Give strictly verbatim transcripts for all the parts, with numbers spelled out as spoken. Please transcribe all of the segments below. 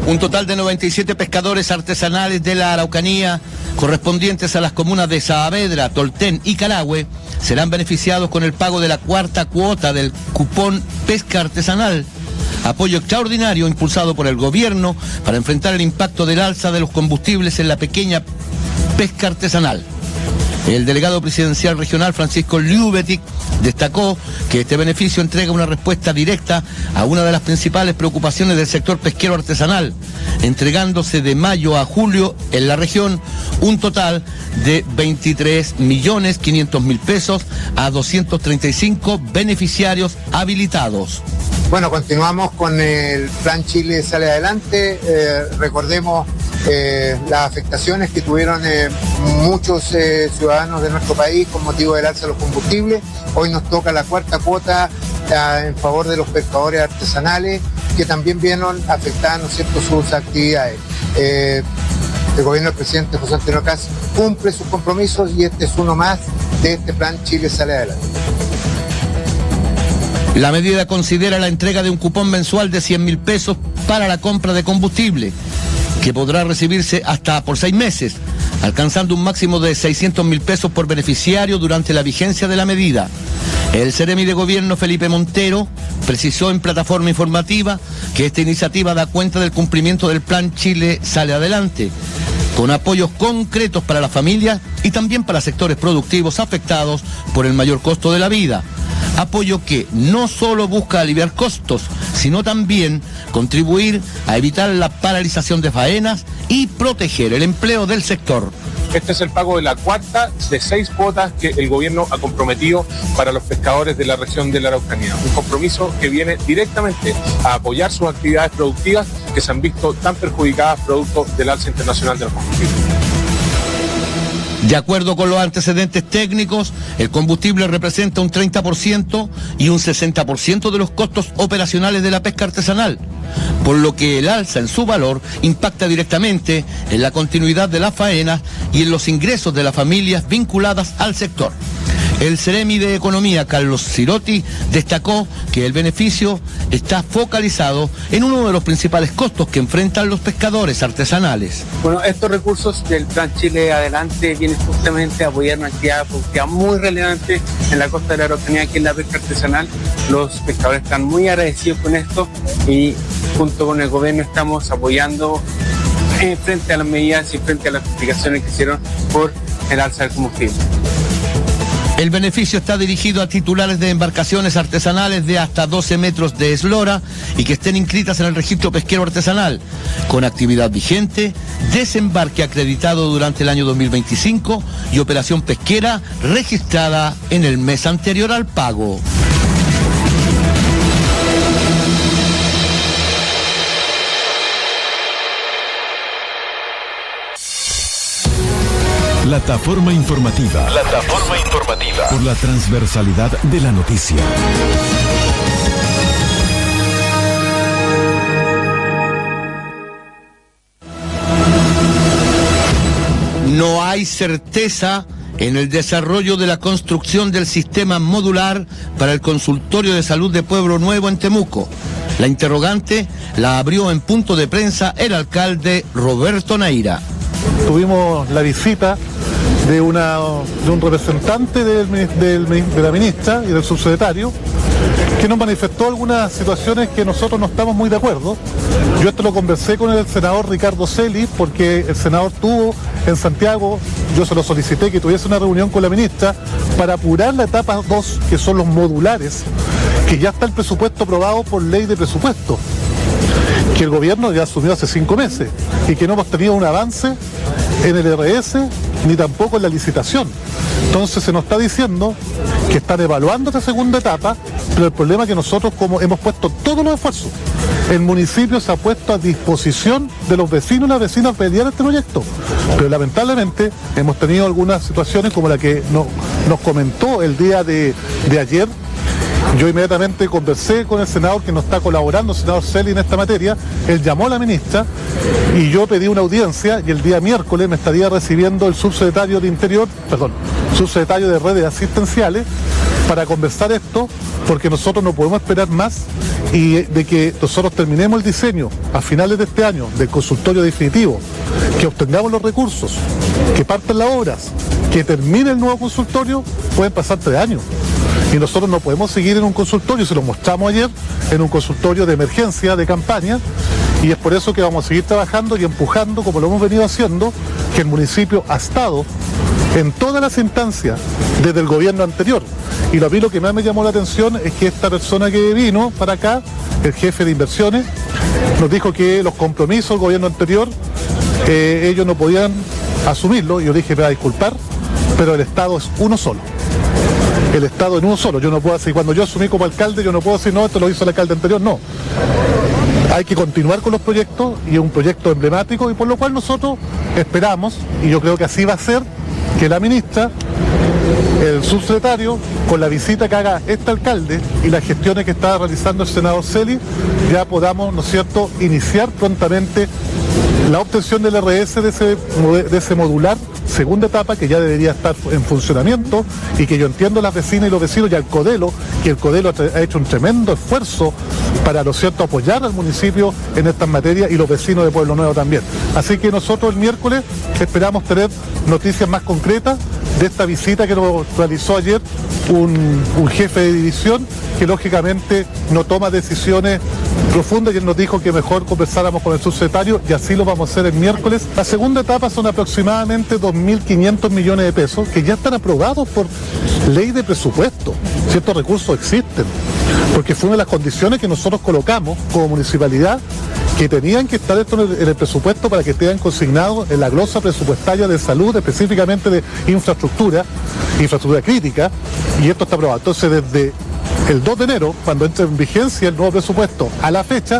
Un total de noventa y siete pescadores artesanales de la Araucanía, correspondientes a las comunas de Saavedra, Tolten y Calahue, serán beneficiados con el pago de la cuarta cuota del cupón pesca artesanal, apoyo extraordinario impulsado por el gobierno para enfrentar el impacto del alza de los combustibles en la pequeña pesca artesanal. El delegado presidencial regional Francisco Liubetic destacó que este beneficio entrega una respuesta directa a una de las principales preocupaciones del sector pesquero artesanal, entregándose de mayo a julio en la región un total de veintitrés millones quinientos mil pesos a doscientos treinta y cinco beneficiarios habilitados. Bueno, continuamos con el Plan Chile Sale Adelante. Eh, recordemos eh, las afectaciones que tuvieron eh, muchos eh, ciudadanos de nuestro país con motivo del alza de los combustibles. Hoy nos toca la cuarta cuota eh, en favor de los pescadores artesanales que también vieron afectadas, ¿no es cierto?, sus actividades. Eh, el gobierno del presidente José Antonio Kast cumple sus compromisos y este es uno más de este Plan Chile Sale Adelante. La medida considera la entrega de un cupón mensual de cien mil pesos para la compra de combustible, que podrá recibirse hasta por seis meses, alcanzando un máximo de seiscientos mil pesos por beneficiario durante la vigencia de la medida. El Seremi de Gobierno Felipe Montero precisó en plataforma informativa que esta iniciativa da cuenta del cumplimiento del Plan Chile Sale Adelante, con apoyos concretos para las familias y también para sectores productivos afectados por el mayor costo de la vida. Apoyo que no solo busca aliviar costos, sino también contribuir a evitar la paralización de faenas y proteger el empleo del sector. Este es el pago de la cuarta de seis cuotas que el gobierno ha comprometido para los pescadores de la región de la Araucanía. Un compromiso que viene directamente a apoyar sus actividades productivas que se han visto tan perjudicadas producto del alza internacional de los combustibles. De acuerdo con los antecedentes técnicos, el combustible representa un treinta por ciento y un sesenta por ciento de los costos operacionales de la pesca artesanal, por lo que el alza en su valor impacta directamente en la continuidad de las faenas y en los ingresos de las familias vinculadas al sector. El Seremi de Economía, Carlos Cirotti, destacó que el beneficio está focalizado en uno de los principales costos que enfrentan los pescadores artesanales. Bueno, estos recursos del Plan Chile Adelante vienen justamente a apoyar una actividad productiva muy relevante en la costa de la Araucanía, que es la pesca artesanal. Los pescadores están muy agradecidos con esto y junto con el gobierno estamos apoyando eh, frente a las medidas y frente a las complicaciones que hicieron por el alza del combustible. El beneficio está dirigido a titulares de embarcaciones artesanales de hasta doce metros de eslora y que estén inscritas en el registro pesquero artesanal, con actividad vigente, desembarque acreditado durante el año dos mil veinticinco y operación pesquera registrada en el mes anterior al pago. Plataforma informativa. Plataforma informativa. Por la transversalidad de la noticia. No hay certeza en el desarrollo de la construcción del sistema modular para el consultorio de salud de Pueblo Nuevo en Temuco. La interrogante la abrió en punto de prensa el alcalde Roberto Naira. Tuvimos la visita de, una, de un representante del, del, de la ministra y del subsecretario, que nos manifestó algunas situaciones que nosotros no estamos muy de acuerdo. Yo esto lo conversé con el senador Ricardo Celis, porque el senador tuvo en Santiago, yo se lo solicité que tuviese una reunión con la ministra para apurar la etapa dos, que son los modulares, que ya está el presupuesto aprobado por ley de presupuesto, que el gobierno ya asumió hace cinco meses y que no hemos tenido un avance en el R S ni tampoco en la licitación. Entonces se nos está diciendo que están evaluando esta segunda etapa, pero el problema es que nosotros, como hemos puesto todos los esfuerzos, el municipio se ha puesto a disposición de los vecinos y las vecinas para pelear este proyecto, pero lamentablemente hemos tenido algunas situaciones como la que no, nos comentó el día de, de ayer. Yo inmediatamente conversé con el senador que nos está colaborando, el senador Celis, en esta materia. Él llamó a la ministra y yo pedí una audiencia y el día miércoles me estaría recibiendo el subsecretario de Interior, perdón, subsecretario de Redes Asistenciales, para conversar esto, porque nosotros no podemos esperar más y de que nosotros terminemos el diseño a finales de este año del consultorio definitivo, que obtengamos los recursos, que partan las obras, que termine el nuevo consultorio, pueden pasar tres años. Y nosotros no podemos seguir en un consultorio, se lo mostramos ayer, en un consultorio de emergencia, de campaña, y es por eso que vamos a seguir trabajando y empujando, como lo hemos venido haciendo, que el municipio ha estado en todas las instancias desde el gobierno anterior. Y lo, a mí lo que más me llamó la atención es que esta persona que vino para acá, el jefe de inversiones, nos dijo que los compromisos del gobierno anterior, eh, ellos no podían asumirlo. Y yo dije, me va a disculpar, pero el Estado es uno solo. El Estado en uno solo. Yo no puedo decir, cuando yo asumí como alcalde, yo no puedo decir, no, esto lo hizo el alcalde anterior, no. Hay que continuar con los proyectos, y es un proyecto emblemático, y por lo cual nosotros esperamos, y yo creo que así va a ser, que la ministra, el subsecretario, con la visita que haga este alcalde y las gestiones que está realizando el senador Celi, ya podamos, ¿no es cierto?, iniciar prontamente la obtención del R S de ese, de ese modular, segunda etapa, que ya debería estar en funcionamiento, y que yo entiendo las vecinas y los vecinos, y al Codelo, que el Codelo ha hecho un tremendo esfuerzo para, ¿no es cierto?, apoyar al municipio en estas materias, y los vecinos de Pueblo Nuevo también. Así que nosotros el miércoles esperamos tener noticias más concretas de esta visita que nos realizó ayer un, un jefe de división, que lógicamente no toma decisiones profundas, y él nos dijo que mejor conversáramos con el subsecretario, y así lo vamos a hacer el miércoles. La segunda etapa son aproximadamente dos mil quinientos millones de pesos, que ya están aprobados por ley de presupuesto. Ciertos recursos existen, porque fue una de las condiciones que nosotros colocamos como municipalidad, que tenían que estar esto en el, en el presupuesto para que estén consignados en la glosa presupuestaria de salud, específicamente de infraestructura, infraestructura crítica, y esto está aprobado. Entonces, desde el dos de enero, cuando entre en vigencia el nuevo presupuesto, a la fecha,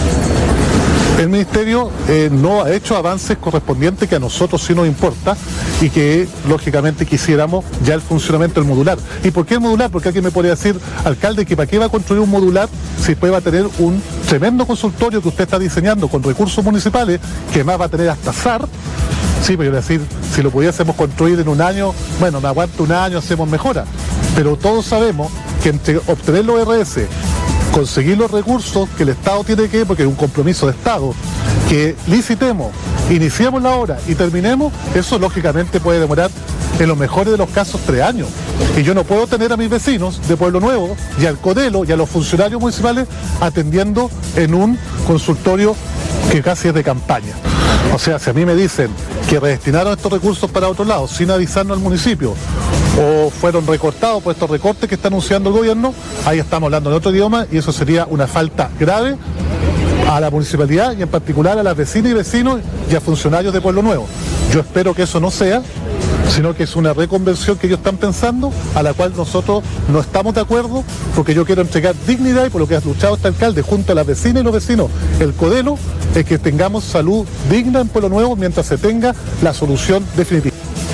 el Ministerio eh, no ha hecho avances correspondientes que a nosotros sí nos importa, y que lógicamente quisiéramos ya el funcionamiento del modular. ¿Y por qué el modular? Porque alguien me podría decir, alcalde, que para qué va a construir un modular si después va a tener un tremendo consultorio que usted está diseñando con recursos municipales, que más va a tener hasta S A R. Sí, pero decir, si lo pudiésemos construir en un año, bueno, me aguanto un año, hacemos mejora. Pero todos sabemos que entre obtener los R S, conseguir los recursos que el Estado tiene que, porque es un compromiso de Estado, que licitemos, iniciemos la obra y terminemos, eso lógicamente puede demorar, en los mejores de los casos, tres años. Y yo no puedo tener a mis vecinos de Pueblo Nuevo y al Codelo y a los funcionarios municipales atendiendo en un consultorio que casi es de campaña. O sea, si a mí me dicen que redestinaron estos recursos para otro lado sin avisarnos al municipio, o fueron recortados por estos recortes que está anunciando el gobierno, ahí estamos hablando de otro idioma, y eso sería una falta grave a la municipalidad, y en particular a las vecinas y vecinos y a funcionarios de Pueblo Nuevo. Yo espero que eso no sea, sino que es una reconversión que ellos están pensando, a la cual nosotros no estamos de acuerdo, porque yo quiero entregar dignidad, y por lo que ha luchado este alcalde junto a las vecinas y los vecinos, el Codelo, es que tengamos salud digna en Pueblo Nuevo mientras se tenga la solución definitiva.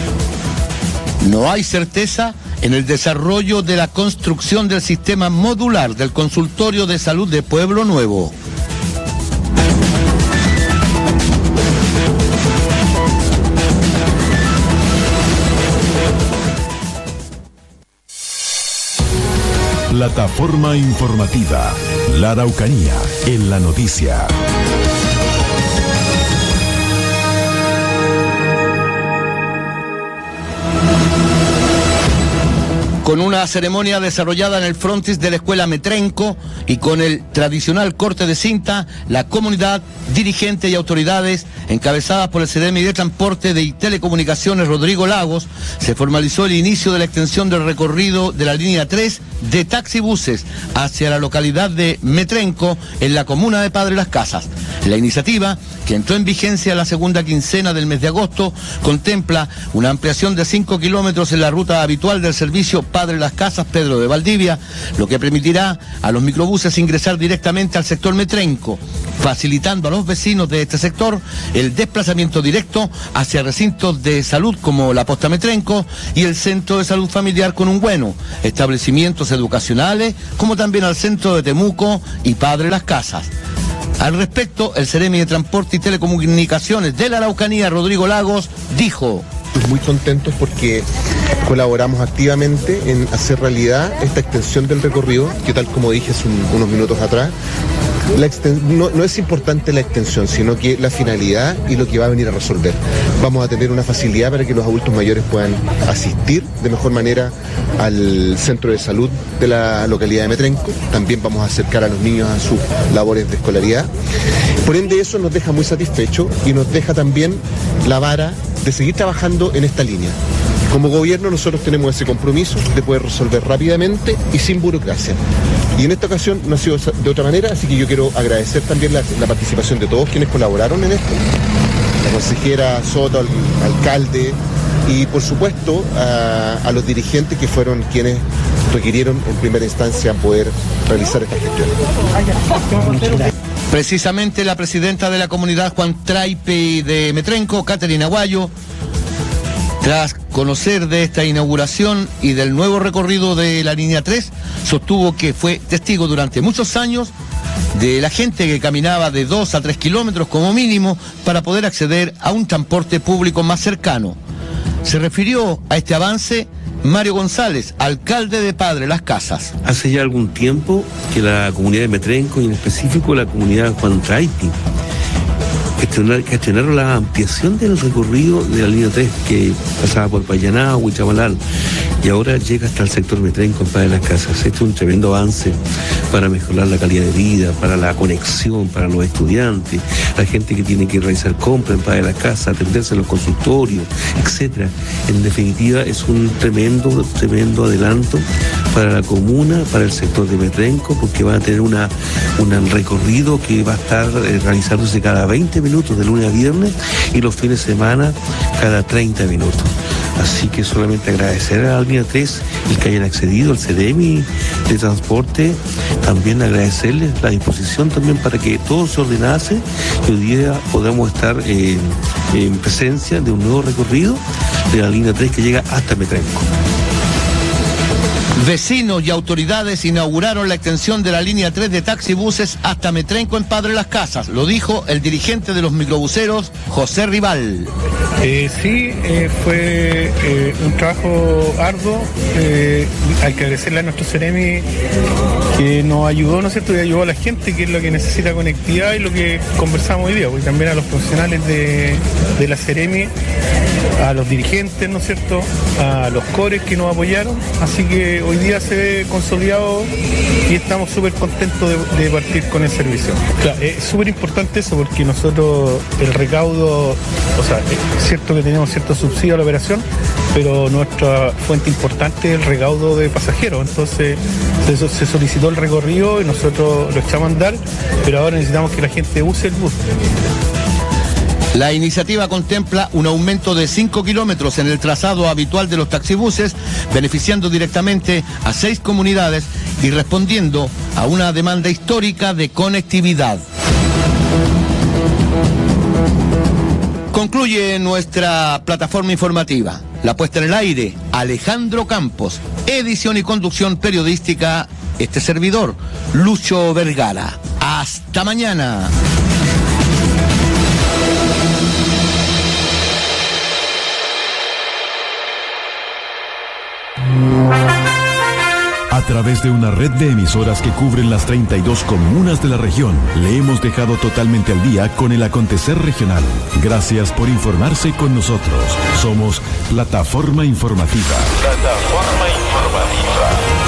No hay certeza en el desarrollo de la construcción del sistema modular del consultorio de salud de Pueblo Nuevo. Plataforma informativa. La Araucanía en la noticia. Con una ceremonia desarrollada en el frontis de la Escuela Metrenco y con el tradicional corte de cinta, la comunidad, dirigentes y autoridades, encabezadas por el Ceremi de Transporte de Telecomunicaciones Rodrigo Lagos, se formalizó el inicio de la extensión del recorrido de la línea tres de taxibuses hacia la localidad de Metrenco, en la comuna de Padre Las Casas. La iniciativa, que entró en vigencia la segunda quincena del mes de agosto, contempla una ampliación de cinco kilómetros en la ruta habitual del servicio Padre Las Casas Pedro de Valdivia, lo que permitirá a los microbuses ingresar directamente al sector Metrenco, facilitando a los vecinos de este sector el desplazamiento directo hacia recintos de salud como la Posta Metrenco y el Centro de Salud Familiar con un bueno, establecimientos educacionales, como también al Centro de Temuco y Padre Las Casas. Al respecto, el Ceremi de Transporte y Telecomunicaciones de la Araucanía, Rodrigo Lagos, dijo: Muy contentos porque colaboramos activamente en hacer realidad esta extensión del recorrido, que tal como dije hace un, unos minutos atrás, la exten- no, no es importante la extensión, sino que la finalidad y lo que va a venir a resolver. Vamos a tener una facilidad para que los adultos mayores puedan asistir de mejor manera al centro de salud de la localidad de Metrenco. También vamos a acercar a los niños a sus labores de escolaridad. Por ende, eso nos deja muy satisfechos y nos deja también la vara de seguir trabajando en esta línea. Como gobierno nosotros tenemos ese compromiso de poder resolver rápidamente y sin burocracia. Y en esta ocasión no ha sido de otra manera, así que yo quiero agradecer también la, la participación de todos quienes colaboraron en esto. La consejera Soto, el alcalde y por supuesto a, a los dirigentes que fueron quienes requirieron en primera instancia poder realizar esta gestión. Precisamente la presidenta de la comunidad Juan Traipe de Metrenco, Caterina Aguayo, tras conocer de esta inauguración y del nuevo recorrido de la línea tres, sostuvo que fue testigo durante muchos años de la gente que caminaba de dos a tres kilómetros como mínimo para poder acceder a un transporte público más cercano. Se refirió a este avance Mario González, alcalde de Padre Las Casas. Hace ya algún tiempo que la comunidad de Metrenco y en específico la comunidad Juan Traipe gestionaron la ampliación del recorrido de la línea tres que pasaba por Payanagua y Chamalal y ahora llega hasta el sector Metrenco en Padre Las Casas. Este es un tremendo avance para mejorar la calidad de vida, para la conexión, para los estudiantes, la gente que tiene que realizar compras en Padre Las Casas, atenderse en los consultorios, etcétera. En definitiva es un tremendo, tremendo adelanto para la comuna, para el sector de Metrenco, porque va a tener una, un recorrido que va a estar eh, realizándose cada veinte minutos de lunes a viernes y los fines de semana cada treinta minutos. Así que solamente agradecer a la línea tres el que hayan accedido al C D M I de transporte, también agradecerles la disposición también para que todo se ordenase y hoy día podamos estar eh, en presencia de un nuevo recorrido de la línea tres que llega hasta Metrenco. Vecinos y autoridades inauguraron la extensión de la línea tres de taxibuses hasta Metrenco en Padre Las Casas. Lo dijo el dirigente de los microbuseros, José Rival. Eh, sí, eh, fue eh, un trabajo arduo. Eh, hay que agradecerle a nuestro Ceremi que nos ayudó, ¿no es cierto? Y ayudó a la gente, que es lo que necesita conectividad y lo que conversamos hoy día, y también a los profesionales de, de la Ceremi, a los dirigentes, ¿no es cierto?, a los cores que nos apoyaron, así que hoy día se ve consolidado y estamos súper contentos de, de partir con el servicio. Claro, es súper importante eso porque nosotros el recaudo, o sea, es cierto que tenemos cierto subsidio a la operación, pero nuestra fuente importante es el recaudo de pasajeros, entonces se, se solicitó el recorrido y nosotros lo echamos a andar, pero ahora necesitamos que la gente use el bus. La iniciativa contempla un aumento de cinco kilómetros en el trazado habitual de los taxibuses, beneficiando directamente a seis comunidades y respondiendo a una demanda histórica de conectividad. Concluye nuestra plataforma informativa. La puesta en el aire, Alejandro Campos. Edición y conducción periodística, este servidor, Lucho Vergara. Hasta mañana. A través de una red de emisoras que cubren las treinta y dos comunas de la región, le hemos dejado totalmente al día con el acontecer regional. Gracias por informarse con nosotros. Somos Plataforma Informativa. Plataforma